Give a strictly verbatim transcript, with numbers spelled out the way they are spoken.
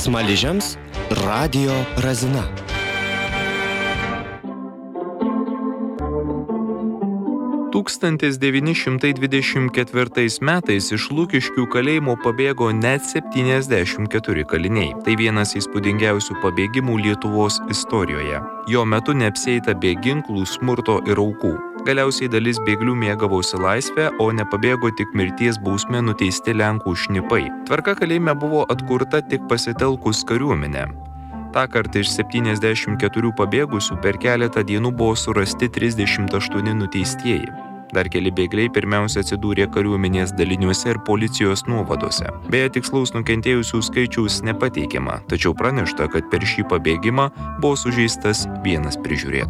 Smaližiams Radio Razina. tūkstantis devyni šimtai dvidešimt ketvirtais metais iš Lukiškių kalėjimo pabėgo net septyniasdešimt keturi kaliniai. Tai vienas įspūdingiausių pabėgimų Lietuvos istorijoje. Jo metu neapsieita be ginklų, smurto ir aukų. Galiausiai dalis bėglių mėgavosi laisvę, o nepabėgo tik mirties bausme nuteisti Lenkų šnipai. Tvarka kalėjime buvo atkurta tik pasitelkus kariuomenę. Tąkart iš septyniasdešimt keturių pabėgusių per keletą dienų buvo surasti trisdešimt aštuoni nuteistieji. Dar keli bėgliai pirmiausia atsidūrė kariuomenės daliniuose ir policijos nuovaduose. Beje, tikslaus nukentėjusių skaičiaus nepateikiama, tačiau pranešta, kad per šį pabėgimą buvo sužeistas vienas prižiūrėtojas.